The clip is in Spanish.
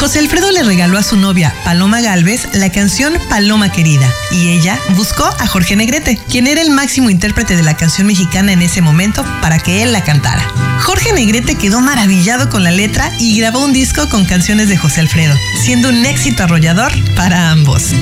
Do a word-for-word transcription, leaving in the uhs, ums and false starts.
José Alfredo le regaló a su novia, Paloma Gálvez, la canción Paloma Querida, y ella buscó a Jorge Negrete, quien era el máximo intérprete de la canción mexicana en ese momento, para que él la cantara. Jorge Negrete quedó maravillado con la letra y grabó un disco con canciones de José Alfredo, siendo un éxito arrollador para ambos.